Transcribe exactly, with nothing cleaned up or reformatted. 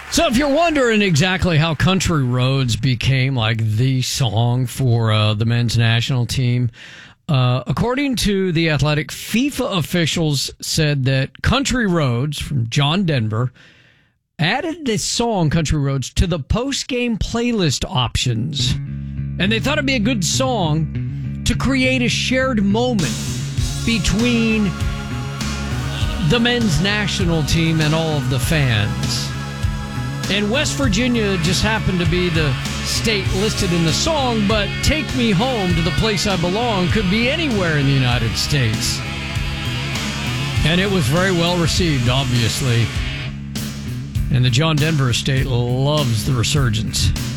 So if you're wondering exactly how Country Roads became like the song for uh, the men's national team, uh, according to The Athletic, FIFA officials said that Country Roads from John Denver added this song, Country Roads, to the post-game playlist options. And they thought it'd be a good song to create a shared moment between the men's national team and all of the fans. And West Virginia just happened to be the state listed in the song, but Take Me Home to the Place I Belong could be anywhere in the United States. And it was very well received, obviously. And the John Denver estate loves the resurgence.